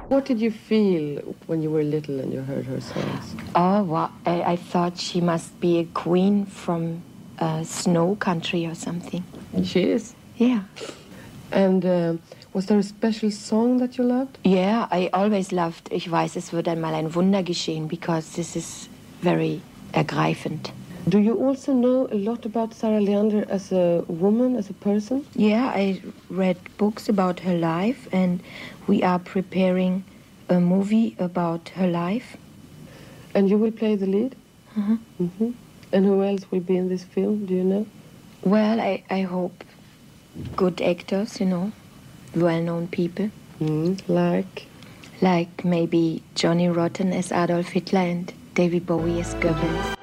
What did you feel when you were little and you heard her songs? Oh, well, I thought she must be a queen from a snow country or something. She is? Yeah. And was there a special song that you loved? Yeah, I always loved Ich weiß, es wird einmal ein Wunder geschehen, because this is very ergreifend. Do you also know a lot about Sarah Leander as a woman, as a person? Yeah, I read books about her life, and we are preparing a movie about her life. And you will play the lead? Mm-hmm. Mm-hmm. And who else will be in this film, do you know? Well, I hope good actors, well-known people. Like maybe Johnny Rotten as Adolf Hitler and David Bowie as Goebbels.